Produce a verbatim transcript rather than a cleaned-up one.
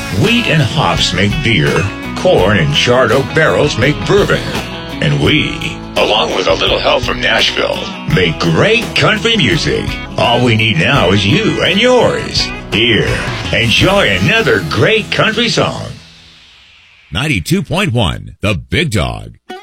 Wheat and hops make beer, corn and charred oak barrels make bourbon, and we, along with a little help from Nashville, make great country music. All we need now is you and yours. Here, enjoy another great country song. ninety-two point one, The Big Dog.